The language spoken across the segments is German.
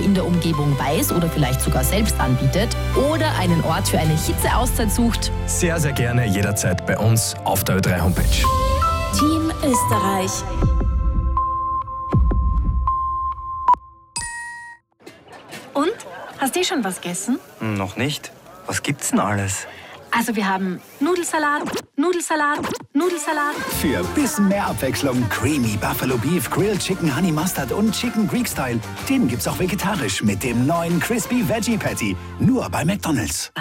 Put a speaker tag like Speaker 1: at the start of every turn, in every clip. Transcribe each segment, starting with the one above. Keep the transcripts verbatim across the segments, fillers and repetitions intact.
Speaker 1: in der Umgebung weiß oder vielleicht sogar selbst anbietet oder einen Ort für eine Hitzeauszeit sucht,
Speaker 2: sehr, sehr gerne jederzeit bei uns auf der Ö drei Homepage.
Speaker 3: Team Österreich.
Speaker 4: Und? Hast du schon was gegessen?
Speaker 5: Noch nicht. Was gibt's denn alles?
Speaker 4: Also wir haben Nudelsalat, Nudelsalat, Nudelsalat.
Speaker 6: Für bisschen mehr Abwechslung Creamy Buffalo Beef, Grilled Chicken Honey Mustard und Chicken Greek Style. Den gibt's auch vegetarisch mit dem neuen Crispy Veggie Patty. Nur bei McDonald's.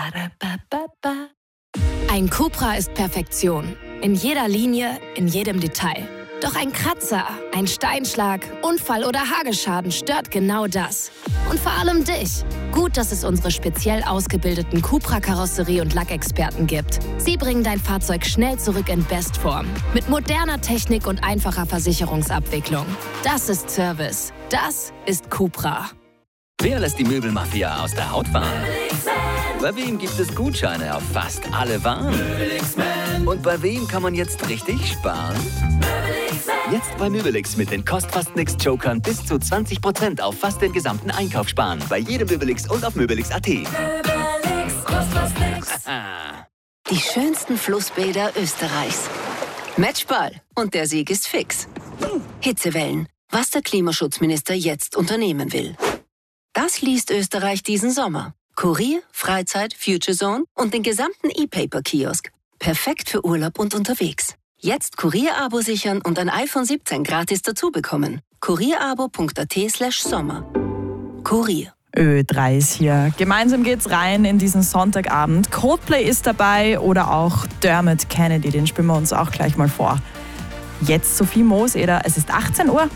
Speaker 3: Ein Cupra ist Perfektion. In jeder Linie, in jedem Detail. Doch ein Kratzer, ein Steinschlag, Unfall oder Hagelschaden stört genau das. Und vor allem dich. Gut, dass es unsere speziell ausgebildeten Cupra-Karosserie- und Lackexperten gibt. Sie bringen dein Fahrzeug schnell zurück in Bestform. Mit moderner Technik und einfacher Versicherungsabwicklung. Das ist Service. Das ist Cupra.
Speaker 7: Wer lässt die Möbelmafia aus der Haut fahren? Bei wem gibt es Gutscheine auf fast alle Waren? Und bei wem kann man jetzt richtig sparen? Jetzt bei Möbelix mit den Kostfast-Nix-Jokern bis zu zwanzig Prozent auf fast den gesamten Einkauf sparen. Bei jedem Möbelix und auf möbelix punkt at.
Speaker 3: Möbelix, Kostfast-Nix. Die schönsten Flussbäder Österreichs. Matchball. Und der Sieg ist fix. Hitzewellen. Was der Klimaschutzminister jetzt unternehmen will. Das liest Österreich diesen Sommer. Kurier, Freizeit, Future Zone und den gesamten E-Paper-Kiosk. Perfekt für Urlaub und unterwegs. Jetzt Kurier-Abo sichern und ein iPhone siebzehn gratis dazu bekommen. kurierabo punkt at slash sommer. Kurier.
Speaker 8: Ö drei ist hier. Gemeinsam geht's rein in diesen Sonntagabend. Coldplay ist dabei oder auch Dermot Kennedy, den spielen wir uns auch gleich mal vor. Jetzt Sophie Mooseder, es ist achtzehn Uhr.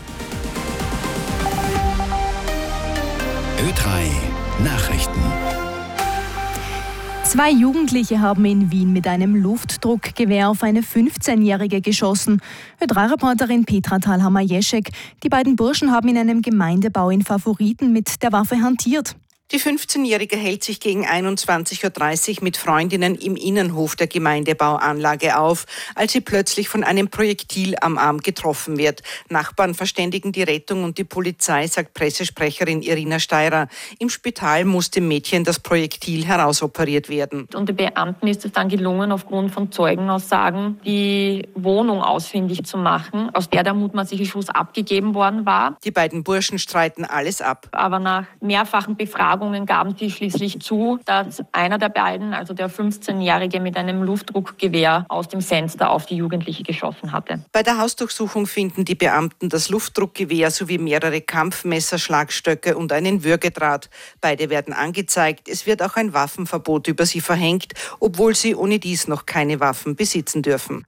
Speaker 6: Ö drei Nachrichten.
Speaker 9: Zwei Jugendliche haben in Wien mit einem Luftdruckgewehr auf eine fünfzehnjährige geschossen. Ö drei Reporterin Petra Thalhammer-Jeschek. Die beiden Burschen haben in einem Gemeindebau in Favoriten mit der Waffe hantiert.
Speaker 10: Die fünfzehnjährige hält sich gegen einundzwanzig Uhr dreißig mit Freundinnen im Innenhof der Gemeindebauanlage auf, als sie plötzlich von einem Projektil am Arm getroffen wird. Nachbarn verständigen die Rettung und die Polizei, sagt Pressesprecherin Irina Steirer. Im Spital muss dem Mädchen das Projektil herausoperiert werden.
Speaker 11: Und den Beamten ist es dann gelungen, aufgrund von Zeugenaussagen die Wohnung ausfindig zu machen, aus der der mutmaßliche Schuss abgegeben worden war.
Speaker 10: Die beiden Burschen streiten alles ab.
Speaker 11: Aber nach mehrfachen Befragungen gaben sie schließlich zu, dass einer der beiden, also der fünfzehnjährige, mit einem Luftdruckgewehr aus dem Fenster auf die Jugendliche geschossen hatte.
Speaker 10: Bei der Hausdurchsuchung finden die Beamten das Luftdruckgewehr sowie mehrere Kampfmesser, Schlagstöcke und einen Würgedraht. Beide werden angezeigt. Es wird auch ein Waffenverbot über sie verhängt, obwohl sie ohne dies noch keine Waffen besitzen dürfen.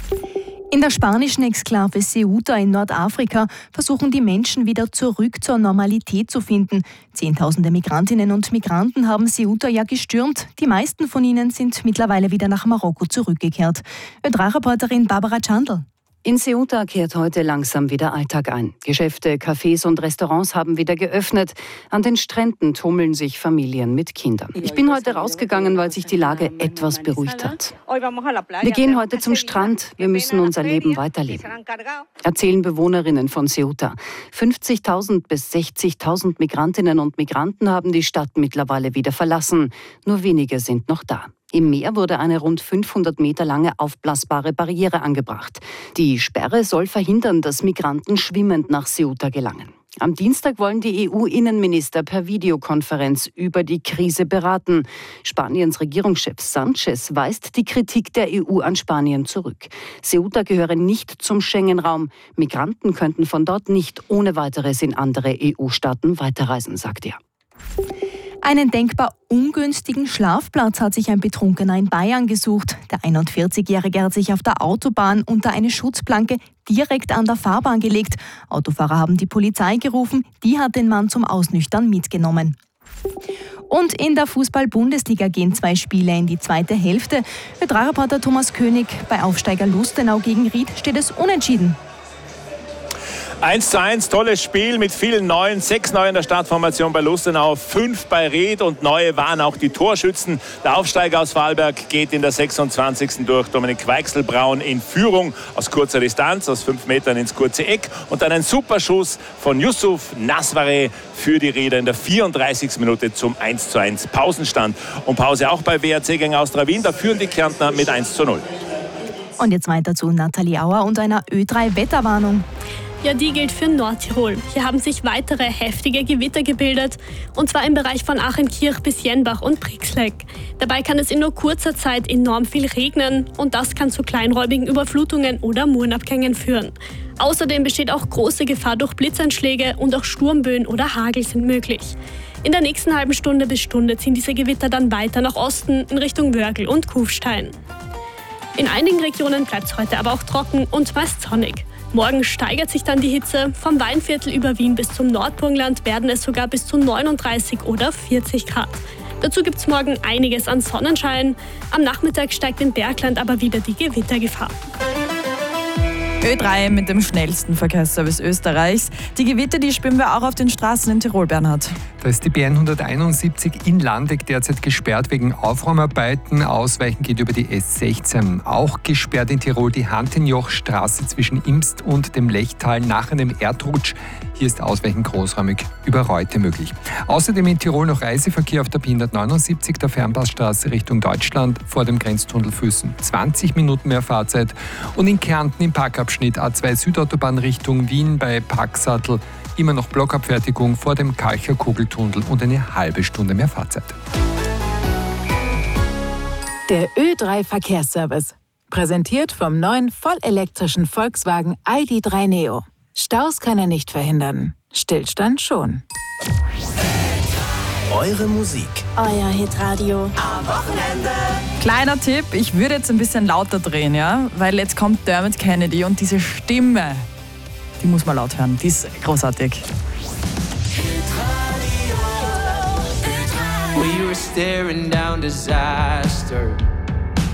Speaker 9: In der spanischen Exklave Ceuta in Nordafrika versuchen die Menschen wieder zurück zur Normalität zu finden. Zehntausende Migrantinnen und Migranten haben Ceuta ja gestürmt. Die meisten von ihnen sind mittlerweile wieder nach Marokko zurückgekehrt. Ö drei Reporterin Barbara Chandl.
Speaker 12: In Ceuta kehrt heute langsam wieder Alltag ein. Geschäfte, Cafés und Restaurants haben wieder geöffnet. An den Stränden tummeln sich Familien mit Kindern. Ich bin heute rausgegangen, weil sich die Lage etwas beruhigt hat. Wir gehen heute zum Strand. Wir müssen unser Leben weiterleben, erzählen Bewohnerinnen von Ceuta. fünfzigtausend bis sechzigtausend Migrantinnen und Migranten haben die Stadt mittlerweile wieder verlassen. Nur wenige sind noch da. Im Meer wurde eine rund fünfhundert Meter lange aufblasbare Barriere angebracht. Die Sperre soll verhindern, dass Migranten schwimmend nach Ceuta gelangen. Am Dienstag wollen die E U-Innenminister per Videokonferenz über die Krise beraten. Spaniens Regierungschef Sánchez weist die Kritik der E U an Spanien zurück. Ceuta gehöre nicht zum Schengen-Raum. Migranten könnten von dort nicht ohne weiteres in andere E U-Staaten weiterreisen, sagt er.
Speaker 9: Einen denkbar ungünstigen Schlafplatz hat sich ein Betrunkener in Bayern gesucht. Der einundvierzigjährige hat sich auf der Autobahn unter eine Schutzplanke direkt an der Fahrbahn gelegt. Autofahrer haben die Polizei gerufen, die hat den Mann zum Ausnüchtern mitgenommen. Und in der Fußball-Bundesliga gehen zwei Spiele in die zweite Hälfte. Ö drei Reporter Thomas König, bei Aufsteiger Lustenau gegen Ried steht es unentschieden.
Speaker 13: eins zu eins, tolles Spiel mit vielen Neuen. Sechs Neue in der Startformation bei Lustenau, fünf bei Ried und Neue waren auch die Torschützen. Der Aufsteiger aus Vorarlberg geht in der sechsundzwanzigsten durch. Dominik Weichselbraun in Führung aus kurzer Distanz, aus fünf Metern ins kurze Eck. Und dann ein Superschuss von Yusuf Nasware für die Rieder in der vierunddreißigsten Minute zum eins zu eins Pausenstand. Und Pause auch bei W R C gegen Austria Wien. Da führen die Kärntner mit eins zu null.
Speaker 9: Und jetzt weiter zu Nathalie Auer und einer Ö drei Wetterwarnung.
Speaker 14: Ja, die gilt für Nordtirol. Hier haben sich weitere heftige Gewitter gebildet, und zwar im Bereich von Achenkirch bis Jenbach und Brixleck. Dabei kann es in nur kurzer Zeit enorm viel regnen, und das kann zu kleinräumigen Überflutungen oder Murenabgängen führen. Außerdem besteht auch große Gefahr durch Blitzeinschläge, und auch Sturmböen oder Hagel sind möglich. In der nächsten halben Stunde bis Stunde ziehen diese Gewitter dann weiter nach Osten in Richtung Wörgl und Kufstein. In einigen Regionen bleibt es heute aber auch trocken und meist sonnig. Morgen steigert sich dann die Hitze. Vom Weinviertel über Wien bis zum Nordburgenland werden es sogar bis zu neununddreißig oder vierzig Grad. Dazu gibt es morgen einiges an Sonnenschein. Am Nachmittag steigt im Bergland aber wieder die Gewittergefahr.
Speaker 8: Ö drei mit dem schnellsten Verkehrsservice Österreichs. Die Gewitter, die spüren wir auch auf den Straßen in Tirol, Bernhard.
Speaker 15: Da ist die B hunderteinundsiebzig in Landeck derzeit gesperrt wegen Aufräumarbeiten. Ausweichen geht über die S sechzehn. Auch gesperrt in Tirol die Hantenjochstraße zwischen Imst und dem Lechtal nach einem Erdrutsch. Hier ist Ausweichen großräumig über Reute möglich. Außerdem in Tirol noch Reiseverkehr auf der B hundertneunundsiebzig, der Fernpassstraße Richtung Deutschland vor dem Grenztunnel Füssen. zwanzig Minuten mehr Fahrzeit. Und in Kärnten im Parkabschnitt A zwei Südautobahn Richtung Wien bei Parksattel immer noch Blockabfertigung vor dem Kalcher Kugeltunnel und eine halbe Stunde mehr Fahrzeit.
Speaker 16: Der Ö drei Verkehrsservice. Präsentiert vom neuen vollelektrischen Volkswagen I D drei Neo. Staus kann er nicht verhindern. Stillstand schon.
Speaker 2: Eure Musik.
Speaker 4: Euer Hitradio.
Speaker 16: Am Wochenende.
Speaker 8: Kleiner Tipp, ich würde jetzt ein bisschen lauter drehen, ja? Weil jetzt kommt Dermot Kennedy und diese Stimme, die muss man laut hören, die ist großartig.
Speaker 17: We were staring down disaster.